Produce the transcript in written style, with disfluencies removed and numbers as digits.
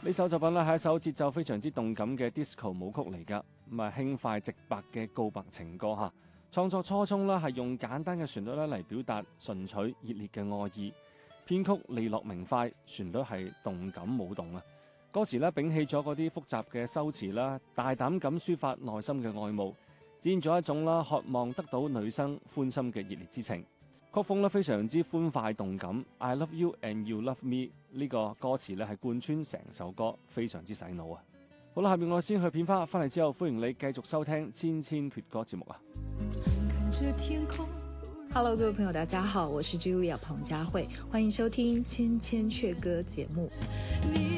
呢首作品咧係一首節奏非常之動感嘅 disco 舞曲嚟㗎，咁啊輕快直白嘅告白情歌嚇。創作初衷咧係用簡單嘅旋律咧嚟表達純粹熱烈嘅愛意，編曲利落明快，旋律係動感舞動啊。歌詞咧摒棄咗嗰啲複雜嘅修辭啦，大膽咁抒發內心嘅愛慕，展現咗一種啦渴望得到女生歡心嘅熱烈之情。曲風咧非常之歡快動感 ，I love you and you love me 呢個歌詞咧係貫穿成首歌，非常之洗腦啊！好啦，下面我先去片花，翻嚟之後歡迎你繼續收聽千千闕歌節目啊 ！Hello， 各位朋友，大家好，我是 Julia 彭佳慧，歡迎收聽千千闕歌節目。